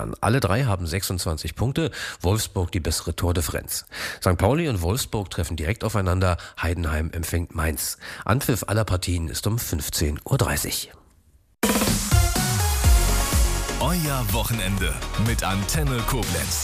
Bayern. Alle drei haben 26 Punkte, Wolfsburg die bessere Tordifferenz. St. Pauli und Wolfsburg treffen direkt aufeinander, Heidenheim empfängt Mainz. Anpfiff aller Partien ist um 15:30 Uhr. Euer Wochenende mit Antenne Koblenz.